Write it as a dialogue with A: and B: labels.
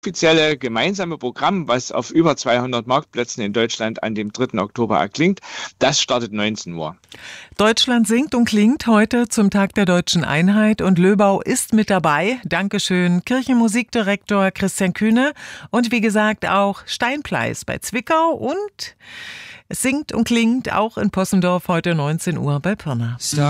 A: offizielle gemeinsame Programm, was auf über 200 Marktplätzen in Deutschland an dem 3. Oktober erklingt, das startet 19 Uhr.
B: Deutschland singt und klingt heute zum Tag der Deutschen Einheit und Löbau ist mit dabei. Dankeschön, Kirchenmusikdirektor Christian Kühne und wie gesagt auch Steinpleis bei Zwickau und es singt und klingt auch in Possendorf heute 19 Uhr bei Pirna.